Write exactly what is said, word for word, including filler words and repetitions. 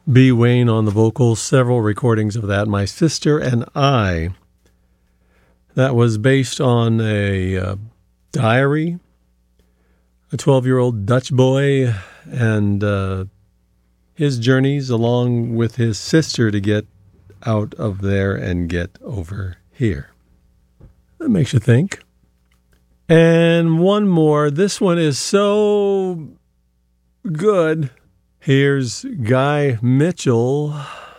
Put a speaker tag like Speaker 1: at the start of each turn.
Speaker 1: B. Wayne on the vocals, several recordings of that. My Sister and I. That was based on a uh, diary, a twelve-year-old Dutch boy, and uh, his journeys along with his sister to get out of there and get over here. That makes you think. And one more. This one is so good. Here's Guy Mitchell